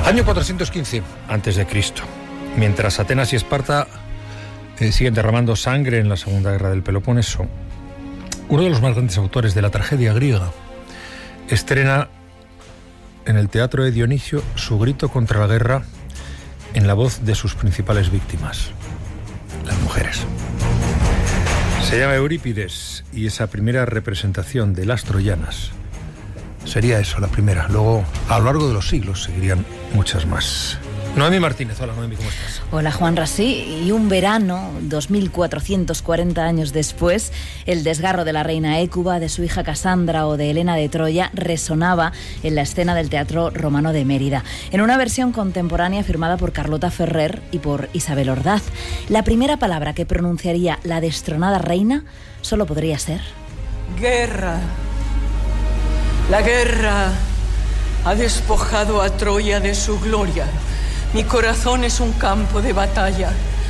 Año 415 a.C. Mientras Atenas y Esparta siguen derramando sangre en la Segunda Guerra del Peloponeso, uno de los más grandes autores de la tragedia griega estrena en el Teatro de Dionisio su grito contra la guerra en la voz de sus principales víctimas, las mujeres. Se llama Eurípides y esa primera representación de las troyanas sería eso, la primera. Luego, a lo largo de los siglos, seguirían muchas más. Noemí Martínez, hola Noemí, ¿cómo estás? Hola Juan Rasí. Y un verano, 2440 años después, el desgarro de la reina Hécuba, de su hija Casandra o de Helena de Troya resonaba en la escena del Teatro Romano de Mérida, en una versión contemporánea firmada por Carlota Ferrer y por Isabel Ordaz. La primera palabra que pronunciaría la destronada reina solo podría ser... Guerra. La guerra ha despojado a Troya de su gloria. Mi corazón es un campo de batalla.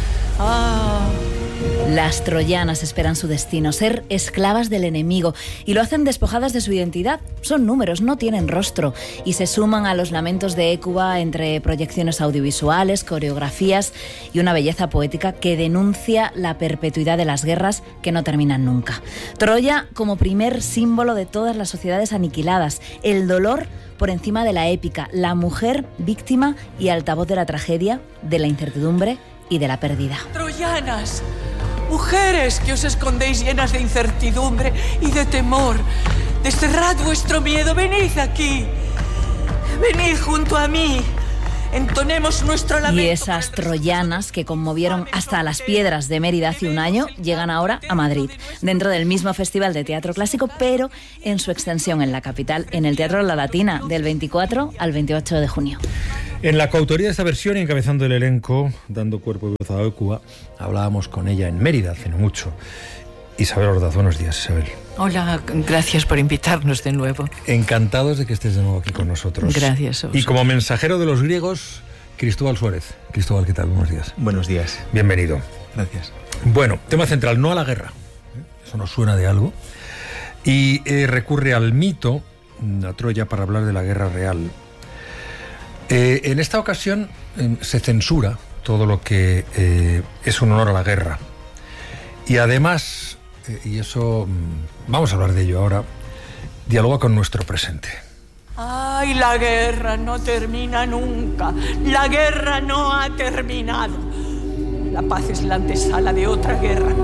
Las troyanas esperan su destino, ser esclavas del enemigo, y lo hacen despojadas de su identidad. Son números, no tienen rostro, y se suman a los lamentos de Hécuba entre proyecciones audiovisuales, coreografías y una belleza poética que denuncia la perpetuidad de las guerras que no terminan nunca. Troya como primer símbolo de todas las sociedades aniquiladas, el dolor por encima de la épica, la mujer víctima y altavoz de la tragedia, de la incertidumbre y de la pérdida. Troyanas, mujeres que os escondéis llenas de incertidumbre y de temor, desterrad vuestro miedo, venid aquí, venid junto a mí. Entonemos nuestro lamento. Y esas troyanas que conmovieron hasta las piedras de Mérida hace un año llegan ahora a Madrid, dentro del mismo Festival de Teatro Clásico, pero en su extensión en la capital, en el Teatro La Latina, del 24 al 28 de junio. En la coautoría de esta versión y encabezando el elenco, dando cuerpo y voz a Hécuba, hablábamos con ella en Mérida hace no mucho. Isabel Ordaz, buenos días, Isabel. Hola, gracias por invitarnos de nuevo. Encantados de que estés de nuevo aquí con nosotros. Gracias. Y como mensajero de los griegos, Cristóbal Suárez. Cristóbal, ¿qué tal? Buenos días. Buenos días. Bienvenido. Gracias. Bueno, tema central, no a la guerra. Eso nos suena de algo. Y recurre al mito, a Troya, para hablar de la guerra real. En esta ocasión se censura todo lo que es un honor a la guerra. Y además, y eso vamos a hablar de ello ahora, dialoga con nuestro presente. Ay, la guerra no termina nunca. La guerra no ha terminado. La paz es la antesala de otra guerra.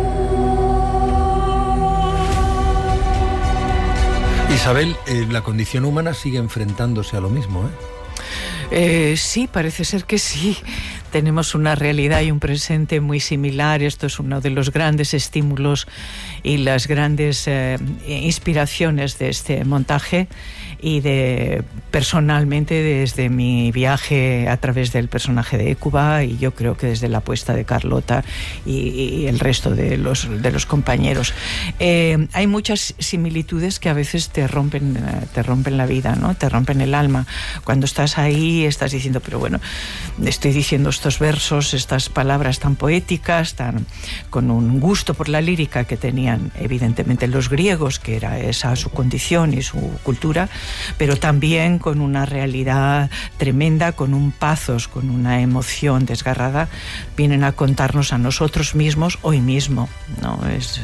Isabel, la condición humana sigue enfrentándose a lo mismo, Sí, parece ser que sí. Tenemos una realidad y un presente muy similar. Esto es uno de los grandes estímulos y las grandes inspiraciones de este montaje, y personalmente desde mi viaje a través del personaje de Hécuba, y yo creo que desde la apuesta de Carlota y el resto de los compañeros. Hay muchas similitudes que a veces te rompen la vida, ¿no? Te rompen el alma. Cuando estás ahí estás diciendo, pero bueno, estoy diciendo estos versos, estas palabras tan poéticas, con un gusto por la lírica que tenían evidentemente los griegos, que era esa su condición y su cultura, pero también con una realidad tremenda, con un pathos, con una emoción desgarrada. Vienen a contarnos a nosotros mismos hoy mismo, ¿no? Es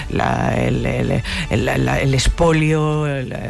el expolio,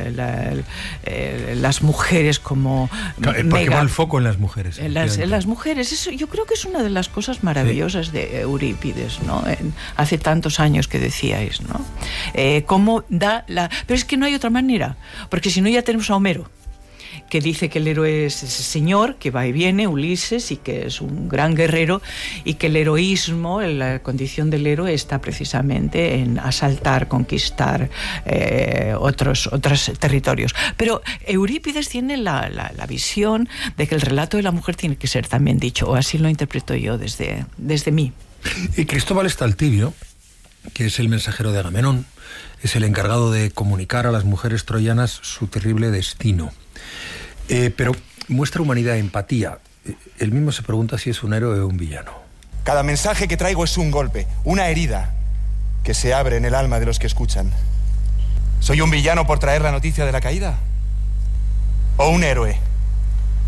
las mujeres como porque va el foco en las mujeres. En las mujeres, eso yo creo que es una de las cosas maravillosas de Eurípides, ¿no? Hace tantos años que decíais, ¿no? Pero es que no hay otra manera, porque si no ya tenemos a Homero, que dice que el héroe es ese señor que va y viene, Ulises, y que es un gran guerrero, y que el heroísmo, la condición del héroe, está precisamente en asaltar, conquistar otros territorios. Pero Eurípides tiene la visión de que el relato de la mujer tiene que ser también dicho, o así lo interpreto yo desde mí. Y Cristóbal Estaltibio, que es el mensajero de Agamenón, es el encargado de comunicar a las mujeres troyanas su terrible destino. Pero muestra humanidad e empatía. Él mismo se pregunta si es un héroe o un villano. Cada mensaje que traigo es un golpe, una herida que se abre en el alma de los que escuchan. ¿Soy un villano por traer la noticia de la caída? ¿O un héroe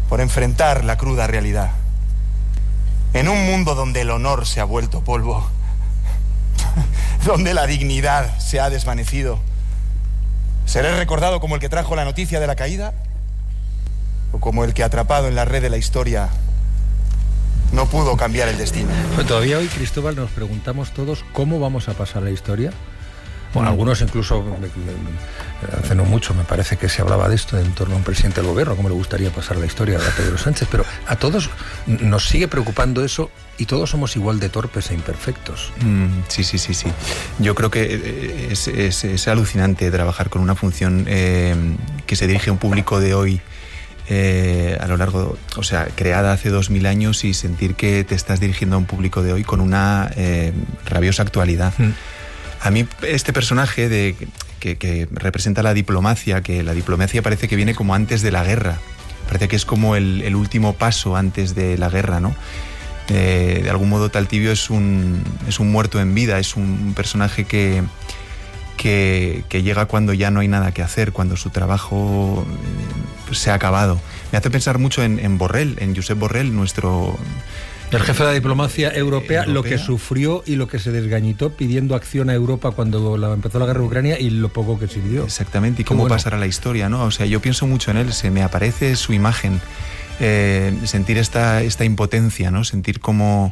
por enfrentar la cruda realidad. En un mundo donde el honor se ha vuelto polvo, donde la dignidad se ha desvanecido, ¿seré recordado como el que trajo la noticia de la caída? ¿O como el que, atrapado en la red de la historia, no pudo cambiar el destino? Pues todavía hoy, Cristóbal, nos preguntamos todos cómo vamos a pasar la historia. Bueno, algunos incluso, hace no mucho me parece que se hablaba de esto en torno a un presidente del gobierno, cómo le gustaría pasar la historia a Pedro Sánchez, pero a todos nos sigue preocupando eso y todos somos igual de torpes e imperfectos. Sí. Yo creo que es alucinante trabajar con una función que se dirige a un público de hoy, a lo largo, o sea, creada hace 2000 años, y sentir que te estás dirigiendo a un público de hoy con una rabiosa actualidad. A mí este personaje que representa la diplomacia, que la diplomacia parece que viene como antes de la guerra, parece que es como el último paso antes de la guerra, ¿no? De algún modo Taltibio es un muerto en vida, es un personaje que llega cuando ya no hay nada que hacer, cuando su trabajo se ha acabado. Me hace pensar mucho en Borrell, en Josep Borrell, el jefe de la diplomacia europea, lo que sufrió y lo que se desgañitó pidiendo acción a Europa cuando empezó la guerra de Ucrania, y lo poco que sirvió. Exactamente, y cómo pasará la historia, ¿no? O sea, yo pienso mucho en él, se me aparece su imagen, sentir esta impotencia, ¿no? Sentir como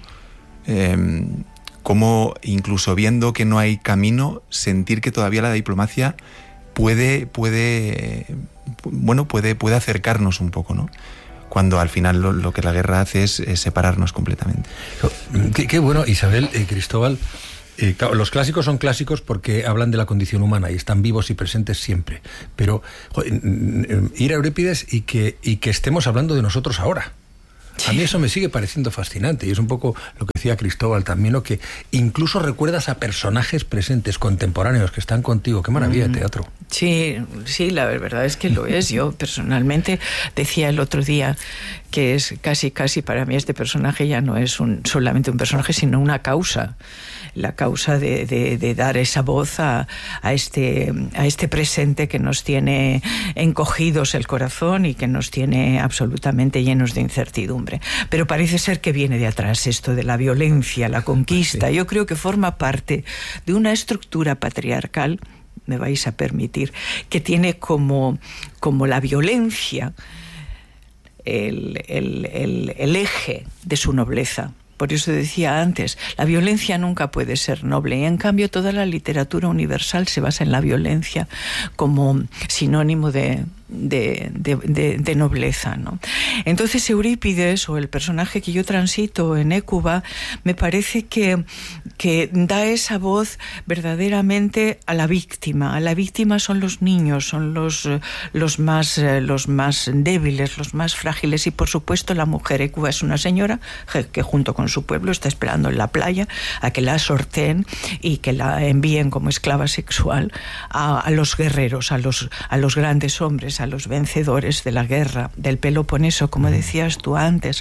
incluso viendo que no hay camino, sentir que todavía la diplomacia puede acercarnos un poco, ¿no? Cuando al final lo que la guerra hace es separarnos completamente. Qué bueno, Isabel, Cristóbal. Los clásicos son clásicos porque hablan de la condición humana y están vivos y presentes siempre. Pero ir a Eurípides y que estemos hablando de nosotros ahora. A mí eso me sigue pareciendo fascinante, y es un poco lo que decía Cristóbal también, lo que incluso recuerdas a personajes presentes, contemporáneos, que están contigo. Qué maravilla de teatro. Sí, la verdad es que lo es. Yo personalmente decía el otro día que es casi para mí este personaje ya no es solamente un personaje, sino una causa. La causa de dar esa voz a este presente que nos tiene encogidos el corazón y que nos tiene absolutamente llenos de incertidumbre. Pero parece ser que viene de atrás esto de la violencia, la conquista. Sí. Yo creo que forma parte de una estructura patriarcal, me vais a permitir, que tiene como la violencia el eje de su nobleza. Por eso decía antes, la violencia nunca puede ser noble, y en cambio toda la literatura universal se basa en la violencia como sinónimo de nobleza, ¿no? Entonces Eurípides, o el personaje que yo transito en Hécuba, me parece que da esa voz verdaderamente a la víctima. A la víctima son los niños, son los más débiles, los más frágiles, y por supuesto la mujer. Hécuba es una señora que junto con su pueblo está esperando en la playa a que la sorteen y que la envíen como esclava sexual a los guerreros, a los grandes hombres, a los vencedores de la guerra del Peloponeso, como decías tú antes.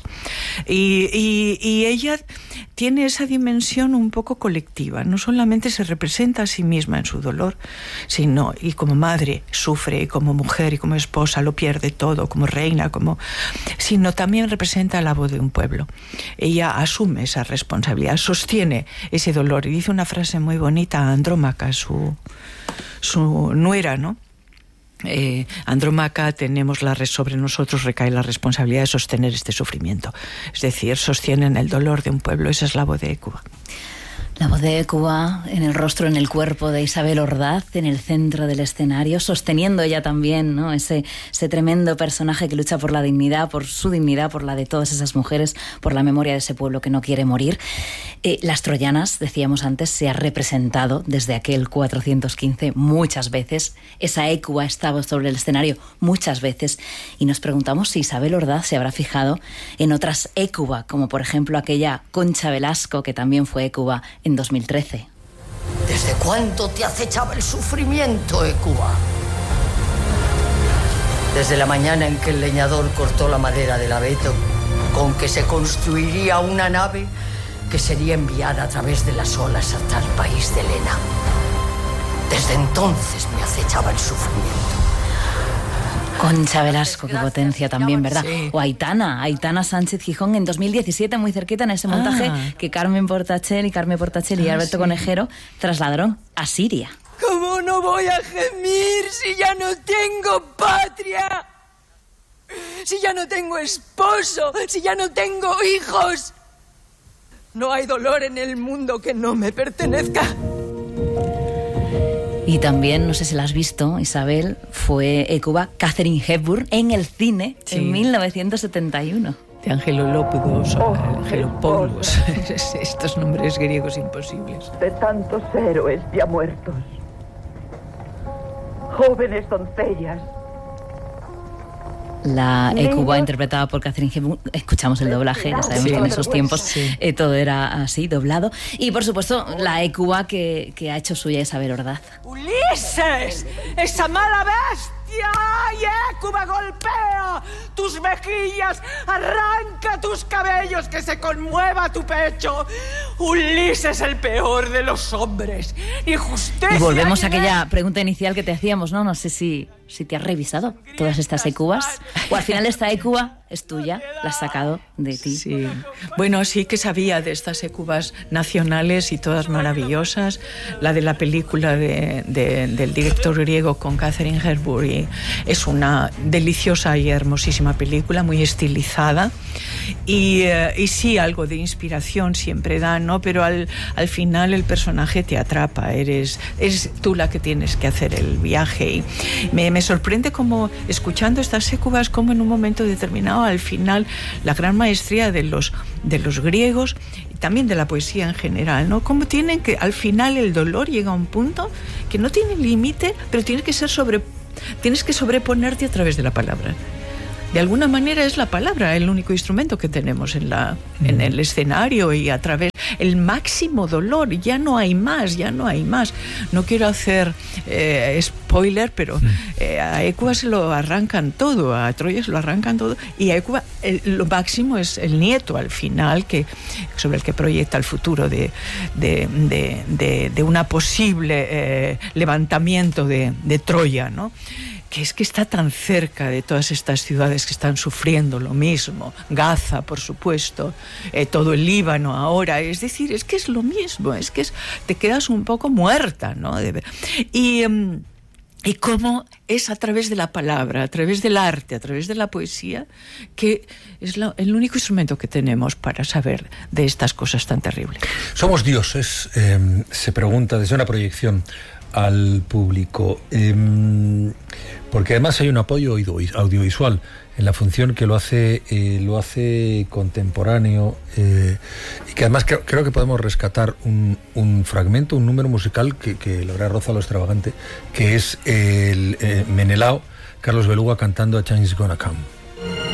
Y ella tiene esa dimensión un poco colectiva. No solamente se representa a sí misma en su dolor, sino, y como madre sufre, y como mujer y como esposa lo pierde todo, como reina, sino también representa la voz de un pueblo. Ella asume esa responsabilidad, sostiene ese dolor, y dice una frase muy bonita a Andrómaca, su nuera, ¿no? Andrómaca, sobre nosotros recae la responsabilidad de sostener este sufrimiento. Es decir, sostienen el dolor de un pueblo. Esa es la voz de Hécuba. La voz de Hécuba en el rostro, en el cuerpo de Isabel Ordaz, en el centro del escenario, sosteniendo ella también, ¿no? Ese tremendo personaje que lucha por la dignidad, por su dignidad, por la de todas esas mujeres, por la memoria de ese pueblo que no quiere morir. Las troyanas, decíamos antes, se ha representado desde aquel 415 muchas veces. Esa Hécuba ha estado sobre el escenario muchas veces, y nos preguntamos si Isabel Ordaz se habrá fijado en otras Hécuba, como por ejemplo aquella Concha Velasco, que también fue Hécuba en 2013. ¿Desde cuánto te acechaba el sufrimiento, Hécuba? Desde la mañana en que el leñador cortó la madera del abeto, con que se construiría una nave que sería enviada a través de las olas hasta el país de Helena. Desde entonces me acechaba el sufrimiento. Concha Velasco, qué potencia también, ¿verdad? Sí. O Aitana Sánchez Gijón en 2017, muy cerquita en ese montaje que Carmen Portachel y Alberto Conejero trasladaron a Siria. ¿Cómo no voy a gemir si ya no tengo patria? Si ya no tengo esposo, si ya no tengo hijos. No hay dolor en el mundo que no me pertenezca. Y también, no sé si la has visto, Isabel, fue Hécuba Catherine Hepburn en el cine en 1971. De Angelolópoulos, Angelopoulos, estos nombres griegos imposibles. De tantos héroes ya muertos, jóvenes doncellas. La Hécuba interpretada por Catherine Hepburn, escuchamos el doblaje, ya sabemos que en esos tiempos todo era así, doblado. Y por supuesto, la Hécuba que ha hecho suya Isabel Ordaz. ¡Ulises! ¡Esa mala bestia! ¡Ay, Hécuba, golpea tus mejillas! ¡Arranca tus cabellos, que se conmueva tu pecho! Ulises, el peor de los hombres. Y justicia. Y volvemos a aquella pregunta inicial que te hacíamos, ¿no? No sé si te has revisado todas estas Hécubas. O al final esta Hécuba es tuya, la has sacado de ti. Sí. Bueno, sí que sabía de estas Hécubas nacionales y todas maravillosas. La de la película del director griego con Catherine Hepburn es una deliciosa y hermosísima película, muy estilizada. Y sí, algo de inspiración siempre da, ¿no? Pero al final el personaje te atrapa, eres tú la que tienes que hacer el viaje. Y me sorprende como, escuchando estas Hécubas, como en un momento determinado, al final, la gran maestría de los griegos y también de la poesía en general, ¿no? Como tienen que, al final, el dolor llega a un punto que no tiene límite, pero tienes que sobreponerte a través de la palabra. De alguna manera es la palabra el único instrumento que tenemos en el escenario, y a través el máximo dolor, ya no hay más. No quiero hacer spoiler, pero a Hécuba se lo arrancan todo, a Troya se lo arrancan todo, y a Hécuba lo máximo es el nieto al final, sobre el que proyecta el futuro de una posible levantamiento de Troya, ¿no? Que es que está tan cerca de todas estas ciudades que están sufriendo lo mismo. Gaza, por supuesto, todo el Líbano ahora. Es decir, es que es lo mismo, te quedas un poco muerta, ¿no? Y cómo es a través de la palabra, a través del arte, a través de la poesía, que es el único instrumento que tenemos para saber de estas cosas tan terribles. ¿Somos dioses? Se pregunta desde una proyección al público, porque además hay un apoyo audiovisual en la función que lo hace contemporáneo, y que además creo que podemos rescatar un fragmento, un número musical que logra roza lo extravagante, que es el Menelao, Carlos Beluga cantando A Change is Gonna Come.